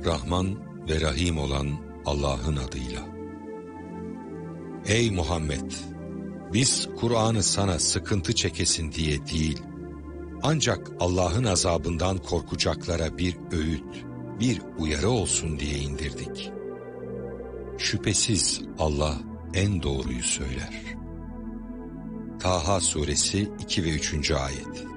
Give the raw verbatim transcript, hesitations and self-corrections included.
Rahman ve Rahim olan Allah'ın adıyla. Ey Muhammed! Biz Kur'an'ı sana sıkıntı çekesin diye değil, ancak Allah'ın azabından korkacaklara bir öğüt, bir uyarı olsun diye indirdik. Şüphesiz Allah en doğruyu söyler. Taha Suresi iki ve üçüncü ayet.